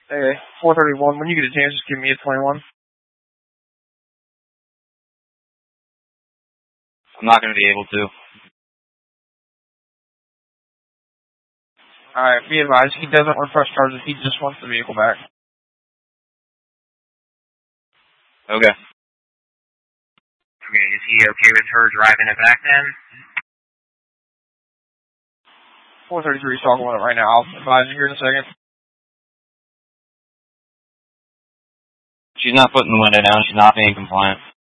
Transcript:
Hey, 431, when you get a chance, just give me a 21. I'm not going to be able to. Alright, be advised, he doesn't refresh charges, he just wants the vehicle back. Okay. Okay, is he okay with her driving it back then? 433 is talking with it right now. I'll advise you here in a second. She's not putting the window down. She's not being compliant.